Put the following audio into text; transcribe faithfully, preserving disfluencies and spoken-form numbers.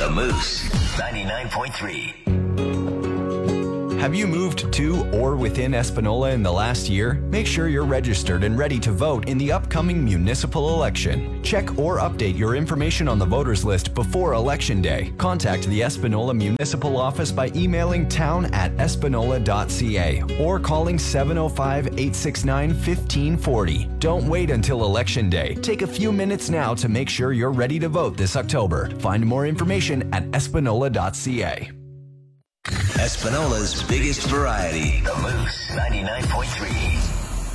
The Moose, ninety-nine point three. Have you moved to or within Espanola in the last year? Make sure you're registered and ready to vote in the upcoming municipal election. Check or update your information on the voters list before Election Day. Contact the Espanola Municipal Office by emailing town at espanola dot c a or calling seven oh five, eight six nine, one five four oh. Don't wait until Election Day. Take a few minutes now to make sure you're ready to vote this October. Find more information at espanola dot c a. Espinola's biggest variety. The Moose, ninety-nine point three.